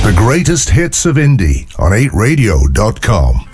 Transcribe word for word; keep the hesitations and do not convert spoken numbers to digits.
The greatest hits of indie on eight radio dot com.